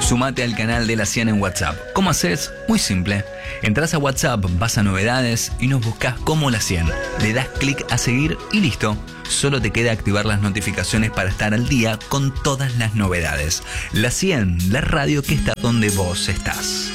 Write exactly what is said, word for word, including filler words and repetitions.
Sumate al canal de La cien en WhatsApp. ¿Cómo haces? Muy simple. Entrás a WhatsApp, vas a novedades y nos buscas como La cien. Le das clic a seguir y listo. Solo te queda activar las notificaciones para estar al día con todas las novedades. La cien, la radio que está donde vos estás.